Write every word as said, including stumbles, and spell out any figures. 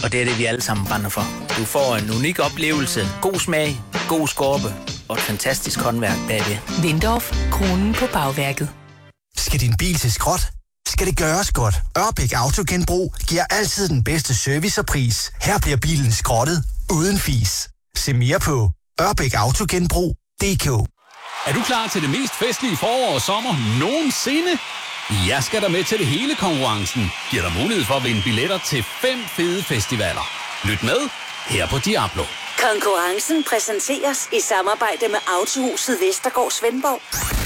Og det er det, vi alle sammen brænder for. Du får en unik oplevelse, god smag, god skorpe og et fantastisk håndværk bagved. Windorf, kronen på bagværket. Skal din bil til skrot? Skal det gøres godt? Ørbæk Autogenbrug giver altid den bedste service og pris. Her bliver bilen skrottet uden fis. Se mere på ørbæk autogenbrug punktum d k. Er du klar til det mest festlige forår og sommer nogensinde? Jeg skal der med til det hele konkurrencen. Giver dig mulighed for at vinde billetter til fem fede festivaler. Lyt med her på Diablo. Konkurrencen præsenteres i samarbejde med Autohuset Vestergaard Svendborg.